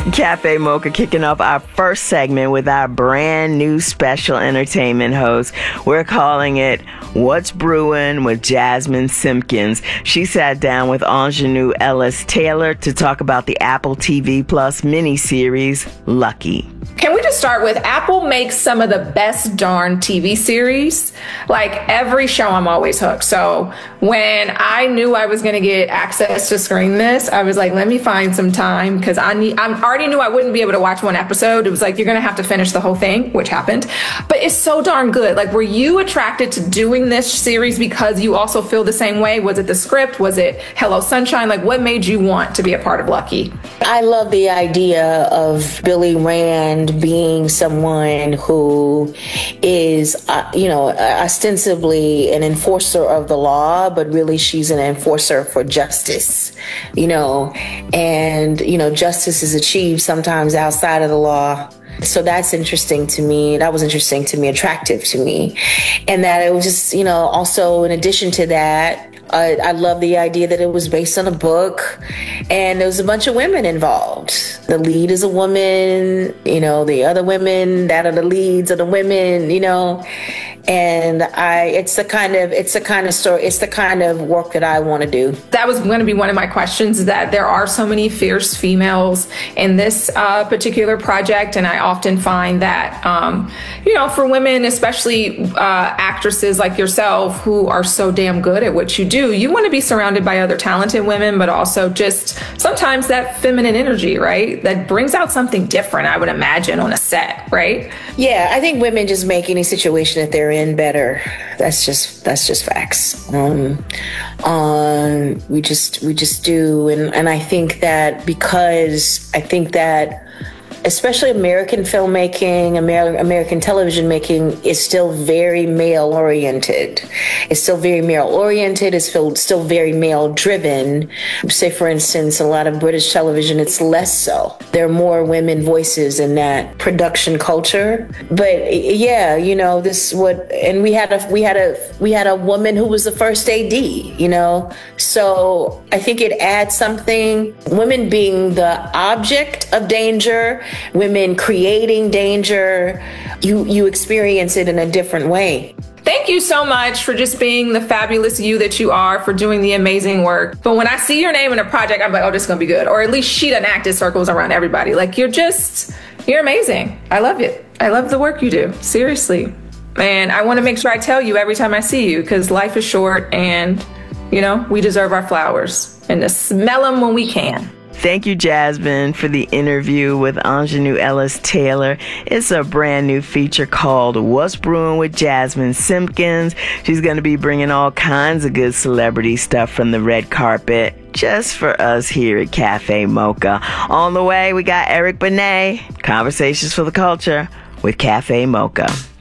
Cafe Mocha kicking off our first segment with our brand new special entertainment host. We're calling it What's Brewing with Jasmine Simpkins. She sat down with Ingenue Ellis Taylor to talk about the Apple TV Plus miniseries, Lucky. Can we just start with Apple makes some of the best darn TV series? Like every show, I'm always hooked. So when I knew I was going to get access to screen this, I was like, let me find some time because I already knew I wouldn't be able to watch one episode. It was like, you're going to have to finish the whole thing, which happened. But it's so darn good. Like, were you attracted to doing this series because you also feel the same way? Was it the script? Was it Hello Sunshine? Like, what made you want to be a part of Lucky? I love the idea of Billy Rand being someone who is, ostensibly an enforcer of the law, but really she's an enforcer for justice, and, justice is achieved sometimes outside of the law. So that's interesting to me. That was interesting to me, attractive to me. And that it was just, also in addition to that, I love the idea that it was based on a book and there was a bunch of women involved. The lead is a woman, the other women that are the leads are the women, and it's the kind of story, it's the kind of work that I want to do. That was going to be one of my questions, that there are so many fierce females in this particular project. And I often find that, for women, especially actresses like yourself who are so damn good at what you do, you want to be surrounded by other talented women, but also just sometimes that feminine energy, right? That brings out something different, I would imagine, on a set, right? Yeah, I think women just make any situation that they're in better. That's just facts. We just do. And I think that especially American filmmaking, American television making is still very male oriented. It's still very male oriented. It's still very male driven. Say, for instance, a lot of British television, it's less so. There are more women voices in that production culture. But yeah, we had a woman who was the first AD, So I think it adds something. Women being the object of danger, women creating danger, you experience it in a different way. Thank you so much for just being the fabulous you that you are, for doing the amazing work. But when I see your name in a project, I'm like, oh, this is going to be good. Or at least she doesn't act in circles around everybody. Like, you're amazing. I love it. I love the work you do. Seriously. And I want to make sure I tell you every time I see you, because life is short and, we deserve our flowers and to smell them when we can. Thank you, Jasmine, for the interview with Ingenue Ellis Taylor. It's a brand new feature called What's Brewing with Jasmine Simpkins. She's going to be bringing all kinds of good celebrity stuff from the red carpet just for us here at Cafe Mocha. On the way, we got Eric Benet, Conversations for the Culture with Cafe Mocha.